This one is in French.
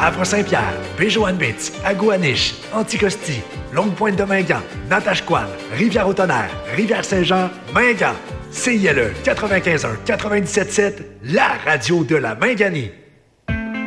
Havre-Saint-Pierre, Béjoanne-Bitz, Agouaniche, Anticosti, Longue-Pointe-de-Mingan, Natashquan, Rivière-au-Tonnerre, Rivière-Saint-Jean, Mingan. CILE 95.1, 97.7, la radio de la Minganie.